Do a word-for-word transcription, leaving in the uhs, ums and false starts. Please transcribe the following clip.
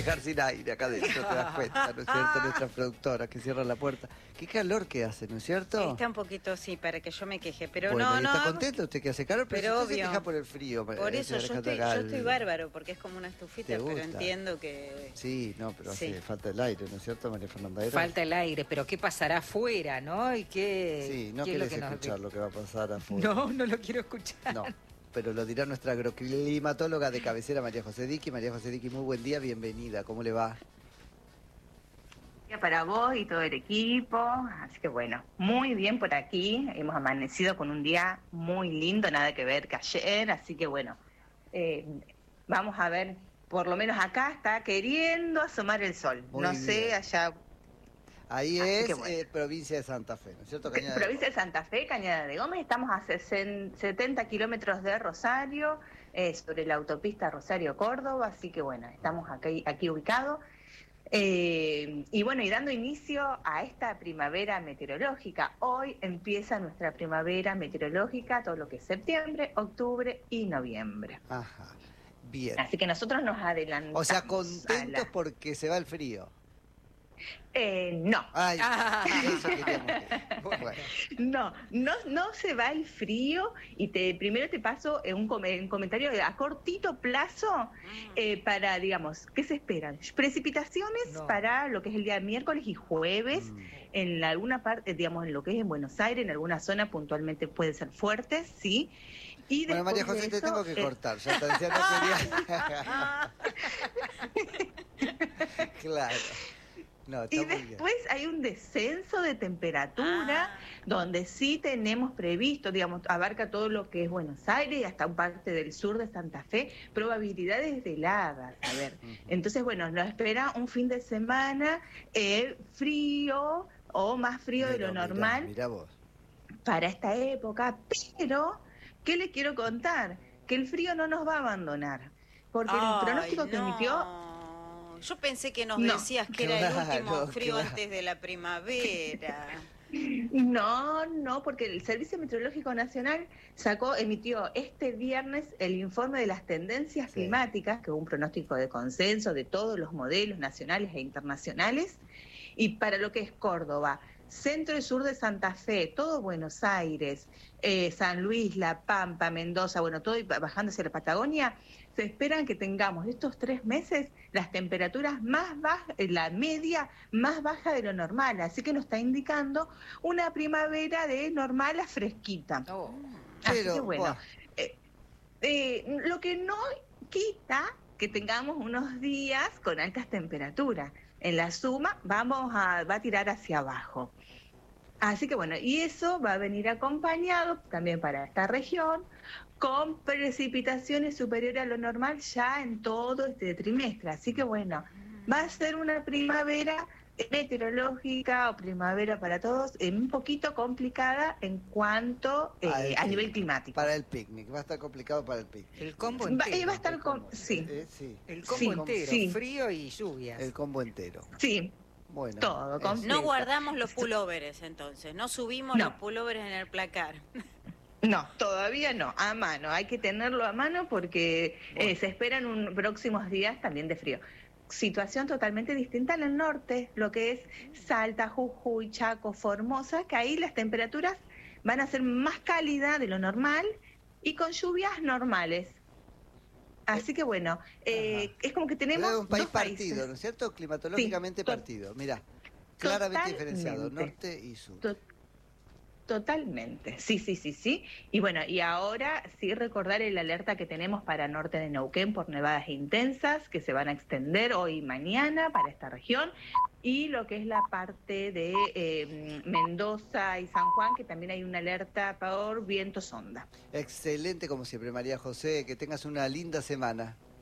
dejar sin aire acá adentro, te das cuenta, ¿no es cierto? Nuestra productora que cierra la puerta. Qué calor que hace, ¿no es cierto? Está un poquito, sí, para que yo me queje, pero bueno, no, ¿y no. ¿Está contento usted que hace calor? Pero, Pero si usted obvio. se queja por el frío. Por eh, eso yo estoy, yo estoy bárbaro, porque es como una estufita, ¿Te pero gusta? entiendo que... Sí, no, pero Sí. hace falta el aire, ¿no es cierto, María Fernanda? Falta el aire, pero ¿qué pasará afuera, no? ¿Y qué, Sí, no qué es lo querés que nos- escuchar lo que va a pasar afuera. No, no lo quiero escuchar. No, pero lo dirá nuestra agroclimatóloga de cabecera, María José Diqui. María José Diqui, muy buen día, bienvenida. ¿Cómo le va? Para vos y todo el equipo, así que bueno, muy bien por aquí, hemos amanecido con un día muy lindo, nada que ver que ayer, así que bueno, eh, vamos a ver, por lo menos acá está queriendo asomar el sol, Muy no bien. sé, allá... Ahí Así es que bueno. eh, provincia de Santa Fe, ¿no es cierto? Cañada de Provincia de Santa Fe, Cañada de Gómez, estamos a setenta kilómetros de Rosario, eh, sobre la autopista Rosario-Córdoba, así que bueno, estamos aquí, aquí ubicados. Eh, y bueno, y dando inicio a esta primavera meteorológica. Hoy empieza nuestra primavera meteorológica, todo lo que es septiembre, octubre y noviembre. Ajá, bien. Así que nosotros nos adelantamos. O sea, a contentos la- porque se va el frío. Eh, no. Ay, Ah. eso queríamos que... Bueno, No, no, no se va el frío y te primero te paso eh, un, com- un comentario de a cortito plazo eh, para, digamos, ¿qué se esperan? Precipitaciones No. para lo que es el día miércoles y jueves, Mm. en alguna parte, digamos, en lo que es en Buenos Aires, en alguna zona puntualmente puede ser fuertes, sí. Y bueno, María después José, de te eso, tengo que eh, cortar, ya está diciendo quería... Claro. No, está Y muy bien. después hay un descenso de temperatura, Ah. donde sí tenemos previsto, digamos, abarca todo lo que es Buenos Aires y hasta un parte del sur de Santa Fe, probabilidades de heladas. A ver, Ujú. entonces, bueno, nos espera un fin de semana eh, frío o más frío de Pero lo mirá, normal mirá vos. para esta época, pero, ¿qué le quiero contar? Que el frío no nos va a abandonar, porque el Ay, pronóstico que no. emitió... Yo pensé que nos No. decías que era el Claro, último frío claro. antes de la primavera. No, no, porque el Servicio Meteorológico Nacional sacó, emitió este viernes el informe de las tendencias Sí. climáticas, que es un pronóstico de consenso de todos los modelos nacionales e internacionales, y para lo que es Córdoba, centro y sur de Santa Fe, todo Buenos Aires, eh, San Luis, La Pampa, Mendoza, bueno, todo y bajando hacia la Patagonia, se esperan que tengamos estos tres meses las temperaturas más bajas, la media más baja de lo normal, así que nos está indicando una primavera de normal a fresquita. Oh. Así Pero, que bueno, buah. eh, eh, lo que no quita que tengamos unos días con altas temperaturas. En la suma vamos a, va a tirar hacia abajo. Así que bueno, y eso va a venir acompañado también para esta región con precipitaciones superiores a lo normal ya en todo este trimestre. Así que bueno, va a ser una primavera meteorológica o primavera para todos, eh, un poquito complicada en cuanto eh, Al a nivel picnic, climático. Para el picnic, va a estar complicado para el picnic. El combo Va, entero. eh, va a estar con... Sí, Eh, sí, El combo Sí, entero, sí. frío y lluvias. el combo entero. sí. Bueno, Todo, eso. con- No Sí. guardamos los pulóveres entonces, no subimos No. los pulóveres en el placar. No, todavía no, a mano, hay que tenerlo a mano porque Bueno. eh, se esperan un, próximos días también de frío. Situación totalmente distinta en el norte, lo que es Salta, Jujuy, Chaco, Formosa, que ahí las temperaturas van a ser más cálidas de lo normal y con lluvias normales. Así que bueno, eh, Ajá. es como que tenemos Pero es un país dos partido, países. ¿no es cierto? Climatológicamente Sí, to- partido. Mira, claramente totalmente. diferenciado, norte y sur. To- Totalmente, sí, sí, sí, sí. Y bueno, y ahora sí recordar el alerta que tenemos para norte de Neuquén por nevadas intensas que se van a extender hoy y mañana para esta región. Y lo que es la parte de eh, Mendoza y San Juan, que también hay una alerta por viento sonda. Excelente como siempre, María José, que tengas una linda semana.